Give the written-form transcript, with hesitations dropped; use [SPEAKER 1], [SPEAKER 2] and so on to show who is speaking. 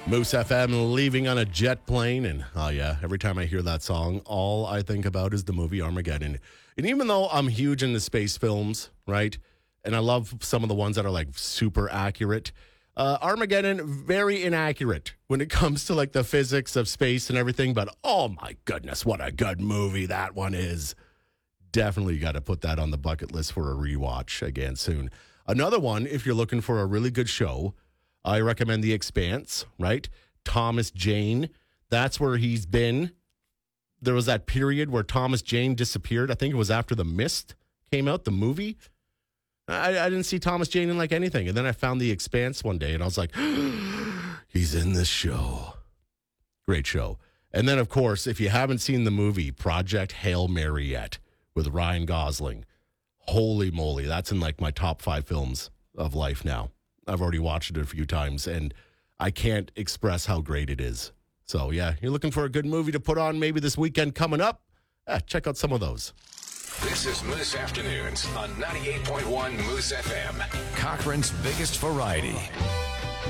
[SPEAKER 1] Moose FM, leaving on a jet plane. And oh yeah, every time I hear that song, all I think about is the movie Armageddon. And even though I'm huge into space films, right? And I love some of the ones that are like super accurate. Armageddon, very inaccurate when it comes to like the physics of space and everything. But oh my goodness, what a good movie that one is. Definitely got to put that on the bucket list for a rewatch again soon. Another one, if you're looking for a really good show, I recommend The Expanse, right? Thomas Jane. That's where he's been. There was that period where Thomas Jane disappeared. I think it was after The Mist came out, the movie. I didn't see Thomas Jane in like anything. And then I found The Expanse one day and I was like, he's in this show. Great show. And then, of course, if you haven't seen the movie Project Hail Mary yet with Ryan Gosling, holy moly, that's in like my top 5 films of life now. I've already watched it a few times, and I can't express how great it is. So, yeah, you're looking for a good movie to put on maybe this weekend coming up? Check out some of those.
[SPEAKER 2] This is Moose Afternoons on 98.1 Moose FM. Cochrane's biggest variety.